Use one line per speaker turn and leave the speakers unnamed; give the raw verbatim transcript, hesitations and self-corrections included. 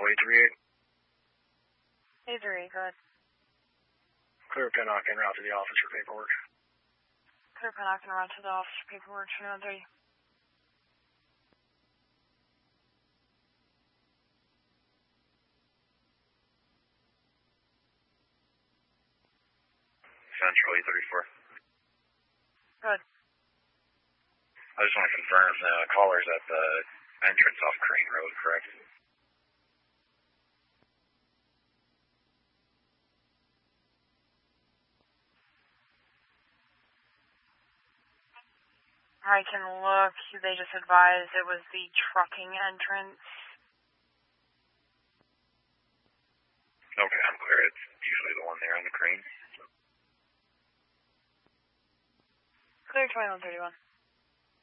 Central eight three eight.
eight three eight, go ahead.
Clear Pinnock en route to the office for paperwork.
Clear Pinnock en route to the office for paperwork, two nine three.
Central eight thirty-four.
Good.
I just want to confirm the caller's at the entrance off Crane Road, correct?
I can look. They just advised it was the trucking entrance.
Okay, I'm clear. It's usually the one there on the crane.
Clear twenty-one thirty-one.